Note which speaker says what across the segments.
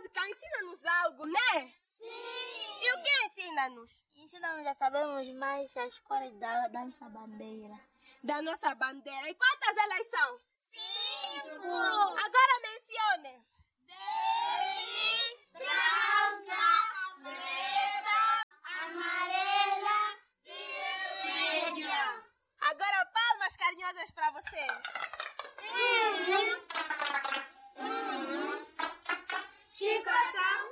Speaker 1: música ensina-nos algo, né?
Speaker 2: Sim!
Speaker 1: E o que ensina-nos?
Speaker 2: Ensina-nos a sabermos mais as cores da nossa bandeira.
Speaker 1: Da nossa bandeira. E quantas elas são?
Speaker 2: 5!
Speaker 1: Agora mencione.
Speaker 2: Verde, branca, preta, amarela e vermelha.
Speaker 1: Agora palmas carinhosas para vocês.
Speaker 2: Chicoção.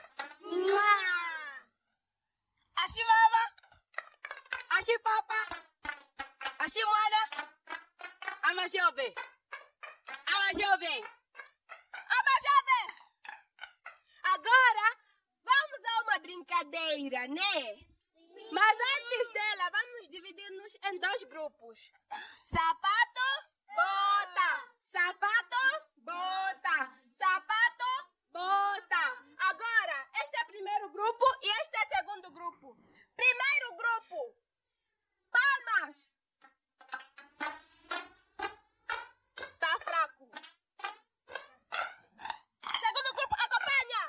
Speaker 1: Axi mama. Axi papa. Axi mwana. Ama jovem. Ama jovem. Ama jovem. Agora vamos a uma brincadeira, né? Mas antes dela, vamos dividir-nos em 2 grupos. Sapato, bota. Sapato, bota. Sapato, bota. Agora, este é o primeiro grupo e este é o segundo grupo. Primeiro grupo. Palmas. Tá fraco. Segundo grupo, acompanha.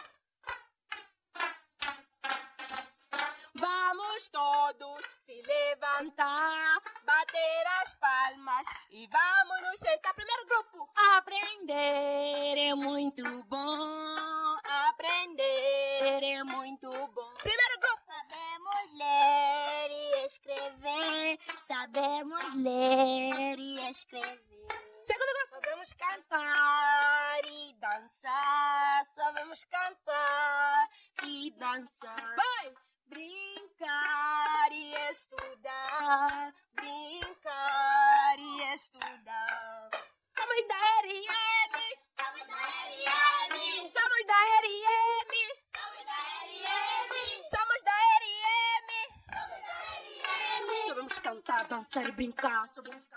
Speaker 1: Vamos todos se levantar, bater as palmas e vamos nos sentar. Primeiro grupo. Aprender é muito bom. Aprender é muito bom. Primeiro grupo.
Speaker 2: Sabemos ler e escrever. Sabemos ler e escrever.
Speaker 1: Segundo grupo. Sabemos cantar e dançar. Sabemos cantar e dançar. Vai! Brincar e estudar. Brincar e estudar. Somos da RM.
Speaker 2: Somos da RM.
Speaker 1: Somos da RM.
Speaker 2: Somos da RM.
Speaker 1: Somos da RM.
Speaker 2: Somos da RM.
Speaker 1: Sabemos cantar, dançar e brincar. Sabemos cantar.